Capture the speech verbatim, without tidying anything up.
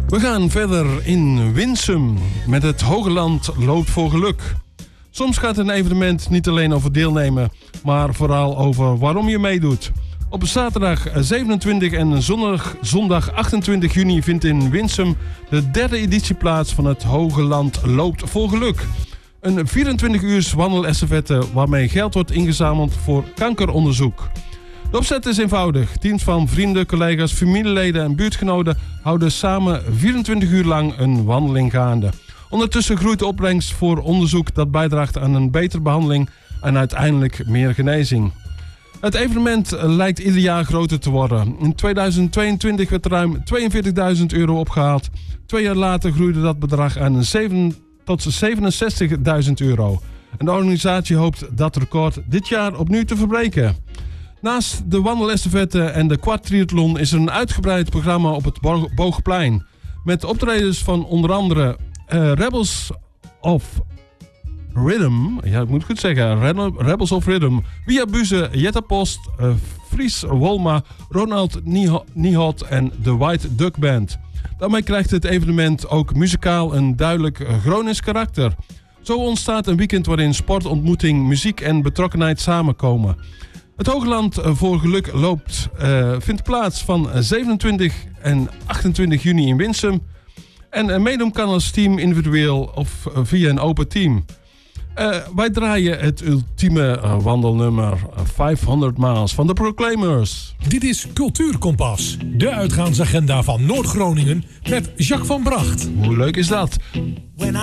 We gaan verder in Winsum met het Hoge Land loopt voor geluk. Soms gaat een evenement niet alleen over deelnemen, maar vooral over waarom je meedoet. Op zaterdag zevenentwintig en zondag, zondag achtentwintig juni vindt in Winsum de derde editie plaats van het Hoge Land loopt voor geluk. Een vierentwintig uurs wandelestafette waarmee geld wordt ingezameld voor kankeronderzoek. De opzet is eenvoudig. Teams van vrienden, collega's, familieleden en buurtgenoten houden samen vierentwintig uur lang een wandeling gaande. Ondertussen groeit de opbrengst voor onderzoek dat bijdraagt aan een betere behandeling en uiteindelijk meer genezing. Het evenement lijkt ieder jaar groter te worden. In tweeduizend tweeëntwintig werd ruim tweeënveertigduizend euro opgehaald. Twee jaar later groeide dat bedrag aan zeven tot zevenenzestigduizend euro. En de organisatie hoopt dat record dit jaar opnieuw te verbreken. Naast de wandelestafette en de quadriathlon is er een uitgebreid programma op het Boogplein. Met optredens van onder andere uh, Rebels of Rhythm, ja, ik moet het goed zeggen, Rebels of Rhythm, Via Buze, Jetta Post, uh, Fries Wolma, Ronald Nihot en de White Duck Band. Daarmee krijgt het evenement ook muzikaal een duidelijk Gronings karakter. Zo ontstaat een weekend waarin sport, ontmoeting, muziek en betrokkenheid samenkomen. Het Hoogland voor Geluk loopt, uh, vindt plaats van zevenentwintig en achtentwintig juni in Winsum. En uh, meedoen kan als team individueel of uh, via een open team. Uh, wij draaien het ultieme uh, wandelnummer uh, vijfhonderd miles van de Proclaimers. Dit is Cultuurkompas, de uitgaansagenda van Noord-Groningen met Jacques van Bracht. Hoe leuk is dat?